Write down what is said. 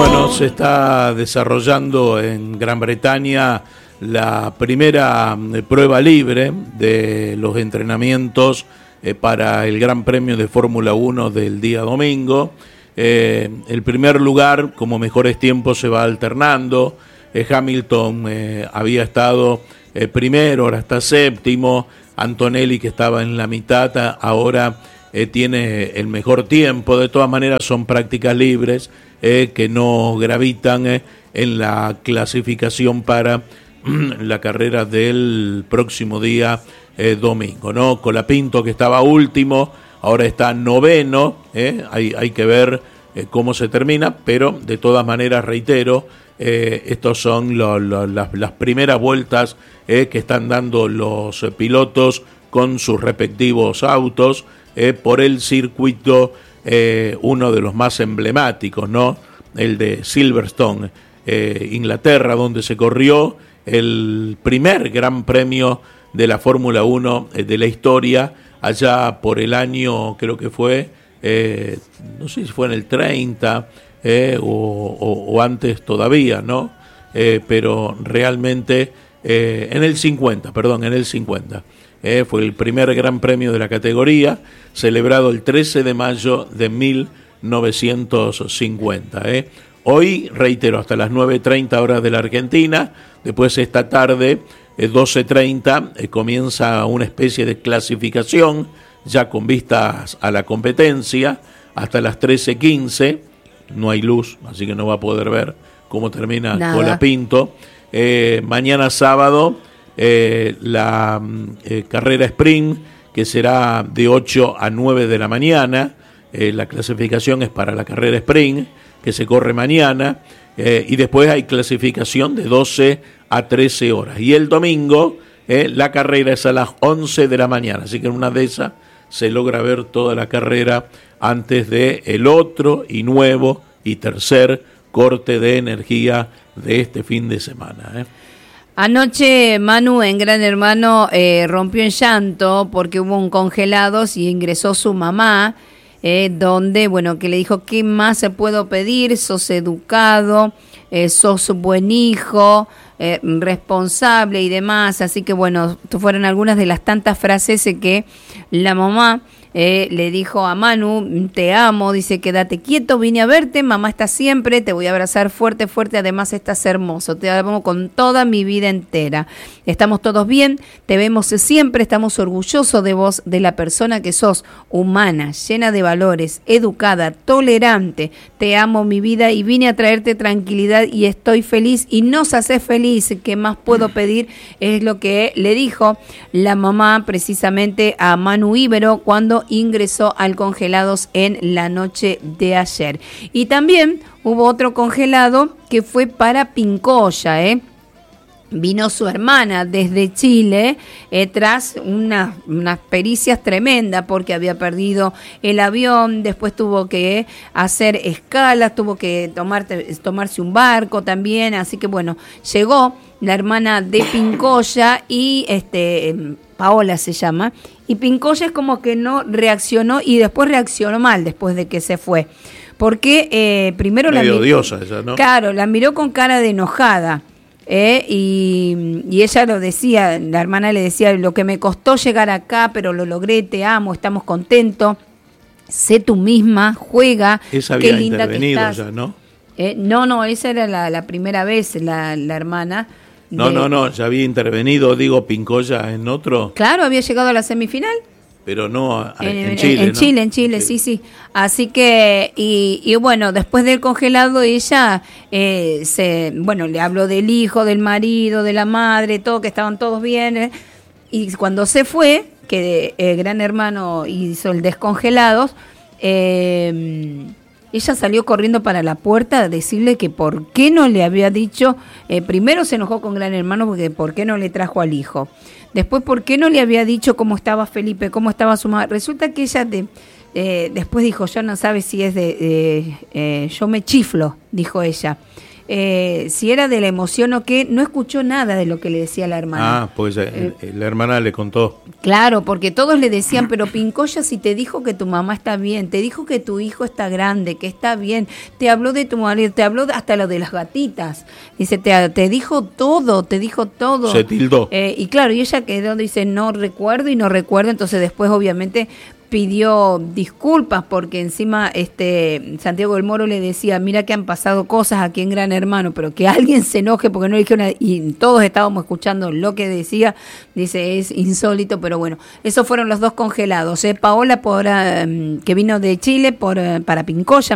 Bueno, se está desarrollando en Gran Bretaña la primera prueba libre de los entrenamientos para el Gran Premio de Fórmula 1 del día domingo. El primer lugar, como mejores tiempos, se va alternando. Hamilton había estado primero, ahora está séptimo. Antonelli, que estaba en la mitad, ahora tiene el mejor tiempo. De todas maneras, son prácticas libres que no gravitan en la clasificación para la carrera del próximo día domingo, ¿no? Colapinto, que estaba último, ahora está noveno. Hay que ver cómo se termina, pero de todas maneras, reitero, estos son las primeras vueltas que están dando los pilotos con sus respectivos autos por el circuito, uno de los más emblemáticos, ¿no? El de Silverstone, Inglaterra, donde se corrió el primer Gran Premio de la Fórmula 1 de la historia, allá por el año, creo que fue, no sé si fue en el 30 o antes todavía, ¿no? Pero realmente en el 50, fue el primer Gran Premio de la categoría, celebrado el 13 de mayo de 1950. Hoy, reitero, hasta las 9:30 horas de la Argentina. Después, esta tarde, 12:30, comienza una especie de clasificación, ya con vistas a la competencia, hasta las 13:15. No hay luz, así que no va a poder ver cómo termina Colapinto. Mañana sábado, la carrera sprint, que será de 8 a 9 de la mañana. La clasificación es para la carrera sprint, que se corre mañana, y después hay clasificación de 12 a 13 horas. Y el domingo, la carrera es a las 11 de la mañana, así que en una de esas se logra ver toda la carrera antes de el otro y nuevo y tercer corte de energía de este fin de semana. Anoche Manu en Gran Hermano rompió en llanto porque hubo un congelados y ingresó su mamá, donde, bueno, que le dijo, ¿qué más se puedo pedir? Sos educado, sos buen hijo, responsable y demás. Así que, bueno, fueron algunas de las tantas frases que la mamá le dijo a Manu, te amo, dice, quédate quieto, vine a verte, mamá está siempre, te voy a abrazar fuerte, fuerte, además estás hermoso, te amo con toda mi vida entera, estamos todos bien, te vemos siempre, estamos orgullosos de vos, de la persona que sos, humana, llena de valores, educada, tolerante, te amo mi vida y vine a traerte tranquilidad y estoy feliz y nos haces feliz, ¿qué más puedo pedir? Es lo que le dijo la mamá precisamente a Manu Ibero cuando ingresó al congelados en la noche de ayer. Y también hubo otro congelado que fue para Pincoya, Vino su hermana desde Chile tras unas pericias tremendas porque había perdido el avión, después tuvo que hacer escalas, tuvo que tomarse un barco también, así que bueno, llegó la hermana de Pincoya y Paola se llama, y Pincoya es como que no reaccionó y después reaccionó mal después de que se fue. Porque primero medio la odiosa ella, ¿no? Claro, la miró con cara de enojada. Y ella lo decía, la hermana le decía, lo que me costó llegar acá, pero lo logré, te amo, estamos contentos, sé tú misma, juega, esa qué había linda que intervenido estás. ya, ¿no? No, esa era la primera vez, la hermana. No, ya había intervenido, digo, Pincoya en otro. Claro, había llegado a la semifinal. Pero no en Chile, ¿no? En Chile, sí. Así que, y bueno, después del congelado ella, le habló del hijo, del marido, de la madre, todo, que estaban todos bien. Y cuando se fue, que Gran Hermano hizo el descongelados, ella salió corriendo para la puerta a decirle que por qué no le había dicho, primero se enojó con Gran Hermano porque por qué no le trajo al hijo. Después, ¿por qué no le había dicho cómo estaba Felipe, cómo estaba su mamá? Resulta que ella después dijo, yo no sabe si es yo me chiflo, dijo ella. si era de la emoción o qué, no escuchó nada de lo que le decía la hermana. Ah, pues la hermana le contó. Claro, porque todos le decían, pero Pincoya, si te dijo que tu mamá está bien, te dijo que tu hijo está grande, que está bien, te habló de tu marido, te habló hasta lo de las gatitas, dice, te dijo todo, te dijo todo. Se tildó. Y claro, y ella quedó, dice, no recuerdo, entonces después obviamente pidió disculpas porque encima Santiago del Moro le decía, mira que han pasado cosas aquí en Gran Hermano, pero que alguien se enoje porque no le dijeron nada, y todos estábamos escuchando lo que decía, dice, es insólito, pero bueno, esos fueron los dos congelados. Paola que vino de Chile para Pincoya.